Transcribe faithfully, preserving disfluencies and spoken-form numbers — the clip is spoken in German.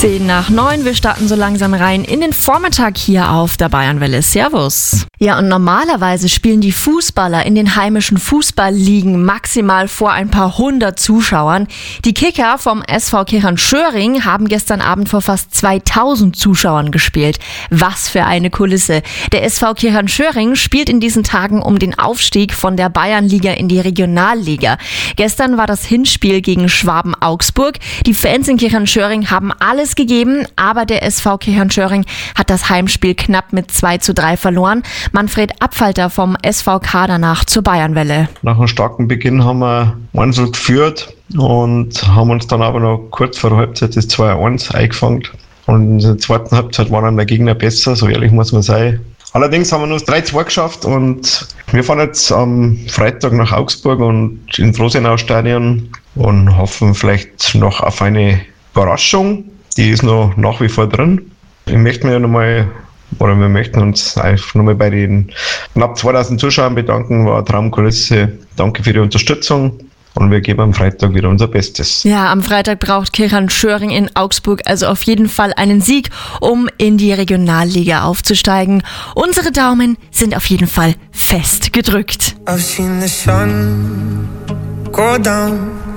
Zehn nach neun, wir starten so langsam rein in den Vormittag hier auf der Bayernwelle. Servus. Ja, und normalerweise spielen die Fußballer in den heimischen Fußballligen maximal vor ein paar hundert Zuschauern. Die Kicker vom S V Kirchheim-Schöring haben gestern Abend vor fast zweitausend Zuschauern gespielt. Was für eine Kulisse. Der S V Kirchheim-Schöring spielt in diesen Tagen um den Aufstieg von der Bayernliga in die Regionalliga. Gestern war das Hinspiel gegen Schwaben-Augsburg. Die Fans in Kirchheim-Schöring haben alles gegeben, aber der S V Kirchheim-Schöring hat das Heimspiel knapp mit zwei zu drei verloren. Manfred Abfalter vom S V K danach zur Bayernwelle. Nach einem starken Beginn haben wir eins null geführt und haben uns dann aber noch kurz vor der Halbzeit das zwei eins eingefangen. Und in der zweiten Halbzeit waren dann der Gegner besser, so ehrlich muss man sein. Allerdings haben wir nur das drei zwei geschafft und wir fahren jetzt am Freitag nach Augsburg und ins Rosenau-Stadion und hoffen vielleicht noch auf eine Überraschung. Die ist noch nach wie vor drin. Ich möchte mir nochmal, oder wir möchten uns einfach nochmal bei den knapp zweitausend Zuschauern bedanken. War eine Traumkulisse. Danke für die Unterstützung. Und wir geben am Freitag wieder unser Bestes. Ja, am Freitag braucht Kirchheim-Schöring in Augsburg also auf jeden Fall einen Sieg, um in die Regionalliga aufzusteigen. Unsere Daumen sind auf jeden Fall fest gedrückt. I've seen the sun go down.